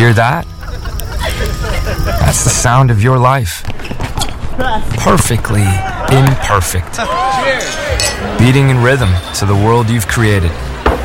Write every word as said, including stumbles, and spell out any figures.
Hear that? That's the sound of your life. Perfectly imperfect. Beating in rhythm to the world you've created.